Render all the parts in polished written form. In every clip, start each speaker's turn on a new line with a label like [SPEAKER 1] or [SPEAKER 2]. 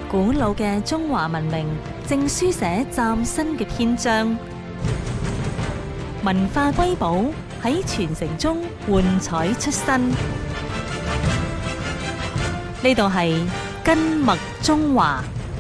[SPEAKER 1] 古老嘅中華文明正書寫嶄新嘅篇章，文化瑰寶喺傳承中喚彩出新。呢度係根脈中華。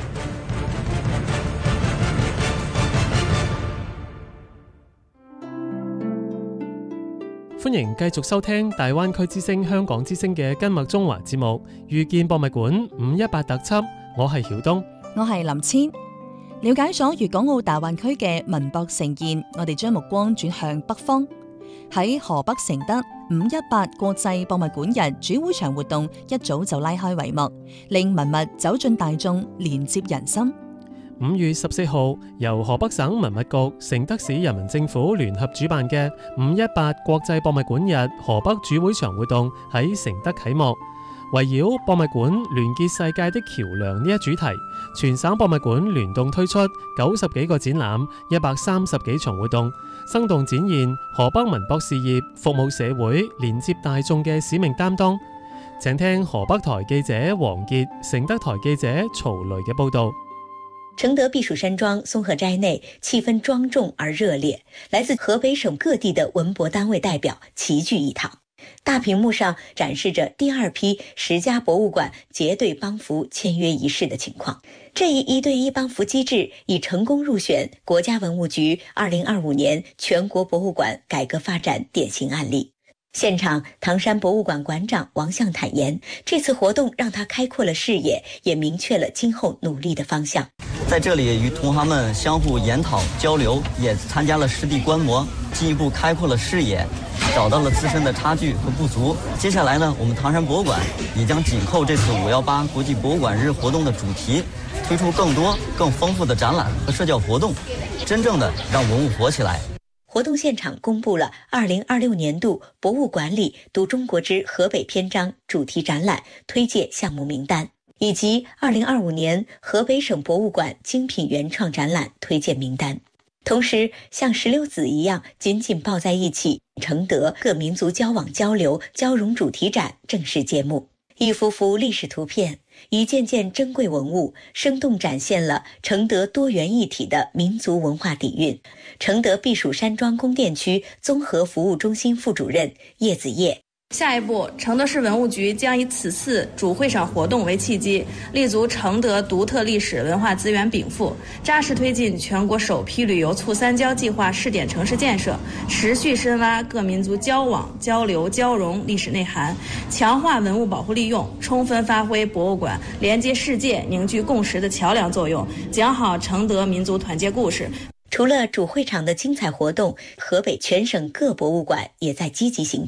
[SPEAKER 2] 歡迎繼續收聽大灣區之聲香港之聲嘅根脈中華節目，遇見博物館518特輯，我係曉東，
[SPEAKER 3] 我係林千。了解咗粵港澳大灣區嘅文博盛宴，我哋將目光轉向北方。喺河北承德518國際博物館日主會場活動一早就拉開帷幕，令文物走進大眾，連接人心。
[SPEAKER 2] 5月14號，由河北省文物局、承德市人民政府聯合主辦嘅518國際博物館日河北主會場活動喺承德啟幕。圍繞博物館連結世界的橋樑呢一主題，全省博物館聯動推出90幾個展覽、130幾場活動，生動展現河北文博事業服務社會、連接大眾嘅使命擔當。請聽河北台記者黃傑、承德台記者曹雷嘅報道。
[SPEAKER 4] 承德避暑山莊松鶴齋內氣氛莊重而熱烈，來自河北省各地的文博單位代表齊聚一堂。大屏幕上展示着第二批10家博物館結對幫扶簽約儀式的情況。這一對一幫扶機制已成功入選國家文物局2025年全國博物館改革發展典型案例。現場，唐山博物館館長王相坦言，這次活動讓他開闊了視野，也明確了今後努力的方向。
[SPEAKER 5] 在這裡與同行們相互研討交流，也參加了實地觀摩，進一步開闊了視野，找到了自身的差距和不足。接下來呢，我們唐山博物館也將緊扣這次518國際博物館日活動的主題，推出更多更豐富的展覽和社交活動，真正的讓文物活起來。
[SPEAKER 4] 活動現場公布了2026年度博物館裡讀中國之河北篇章主題展覽推介項目名單，以及2025年河北省博物館精品原創展覽推薦名單。同時，像石榴籽一樣緊緊抱在一起，承德各民族交往交流交融主題展正式揭幕。一幅幅歷史圖片，一件件珍貴文物，生動展現了承德多元一體的民族文化底蘊。承德避暑山莊宮殿區綜合服務中心副主任葉子葉。
[SPEAKER 6] 下一步，承德市文物局將以此次主會場活動為契機，立足承德獨特歷史文化資源稟賦，扎實推進全國首批旅遊促三交計劃試點城市建設，持續深挖各民族交往交流交融歷史內涵，強化文物保護利用，充分發揮博物館連接世界、凝聚共識的橋樑作用，講好承德民族團結故事。
[SPEAKER 4] 除了主會場的精彩活動，河北全省各博物館也在積極行動。